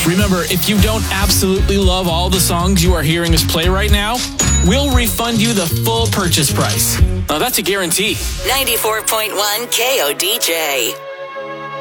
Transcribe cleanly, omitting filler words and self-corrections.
Remember, if you don't absolutely love all the songs you are hearing us play right now, we'll refund you the full purchase price. Now, that's a guarantee. 94.1 KODJ.